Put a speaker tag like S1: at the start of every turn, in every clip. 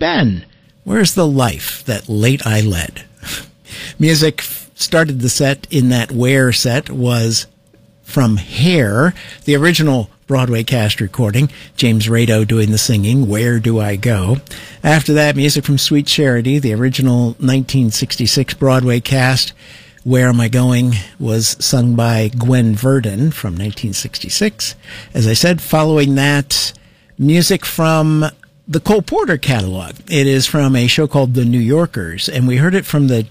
S1: been? Where's the life that late I led? Music started the set in that Where set was from Hair, the original Broadway cast recording, James Rado doing the singing, Where Do I Go? After that, music from Sweet Charity, the original 1966 Broadway cast, Where Am I Going? Was sung by Gwen Verdon from 1966. As I said, following that, music from the Cole Porter catalog. It is from a show called The New Yorkers, and we heard it from the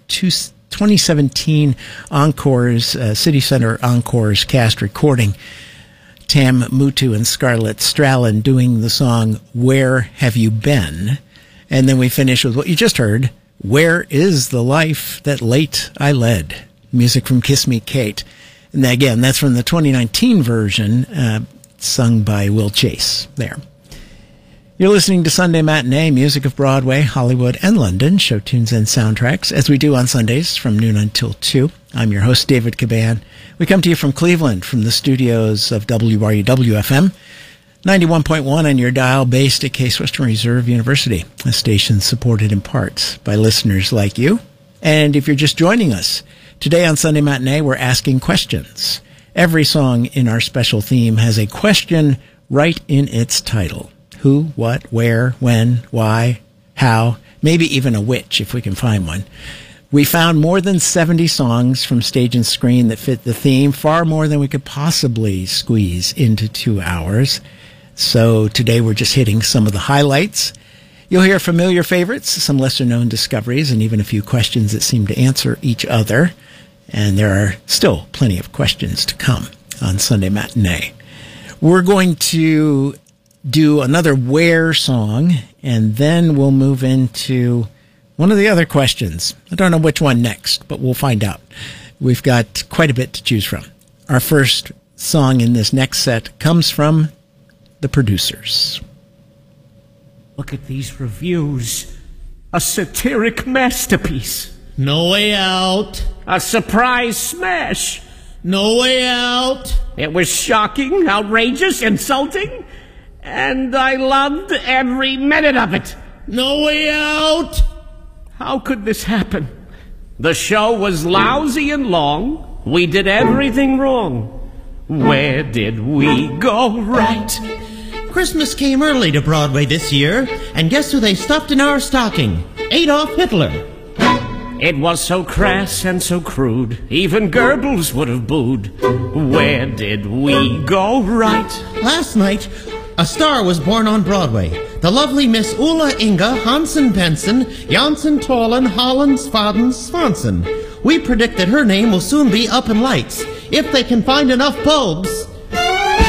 S1: 2017 Encores, City Center Encores cast recording. Tam Mutu and Scarlett Strallen doing the song, Where Have You Been? And then we finish with what you just heard, Where Is the Life That Late I Led? Music from Kiss Me Kate. And again, that's from the 2019 version, sung by Will Chase there. You're listening to Sunday Matinee, music of Broadway, Hollywood, and London, show tunes and soundtracks, as we do on Sundays from noon until 2. I'm your host, David Caban. We come to you from Cleveland, from the studios of WRUW-FM, 91.1 on your dial, based at Case Western Reserve University, a station supported in part by listeners like you. And if you're just joining us, today on Sunday Matinee, we're asking questions. Every song in our special theme has a question right in its title. Who, what, where, when, why, how, maybe even a which, if we can find one. We found more than 70 songs from stage and screen that fit the theme, far more than we could possibly squeeze into 2 hours. So today we're just hitting some of the highlights. You'll hear familiar favorites, some lesser-known discoveries, and even a few questions that seem to answer each other. And there are still plenty of questions to come on Sunday Matinee. We're going to do another Where song, and then we'll move into one of the other questions. I don't know which one next, but we'll find out. We've got quite a bit to choose from. Our first song in this next set comes from The Producers.
S2: Look at these reviews. A satiric masterpiece.
S3: No Way Out.
S2: A surprise smash.
S3: No Way Out.
S2: It was shocking, outrageous, insulting, and I loved every minute of it.
S3: No Way Out.
S2: How could this happen? The show was lousy and long. We did everything wrong. Where did we go right?
S3: Christmas came early to Broadway this year, and guess who they stuffed in our stocking? Adolf Hitler.
S2: It was so crass and so crude, even Goebbels would have booed. Where did we go right?
S3: Last night, a star was born on Broadway. The lovely Miss Ulla Inga Hansen-Benson Janssen-Tolan Holland-Spaden Swanson. We predict that her name will soon be up in lights, if they can find enough bulbs